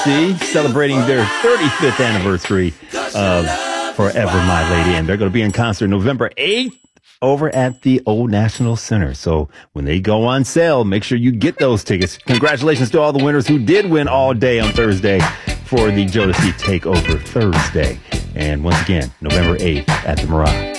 See, celebrating their 35th anniversary of Forever My Lady. And they're going to be in concert November 8th over at the Old National Center. So when they go on sale, make sure you get those tickets. Congratulations to all the winners who did win all day on Thursday for the Jodeci Takeover Thursday. And once again, November 8th at the Mirage.